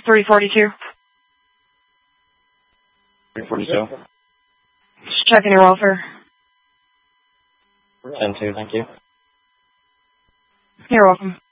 342. 342. Just checking your welfare. 10-2, thank you. You're welcome.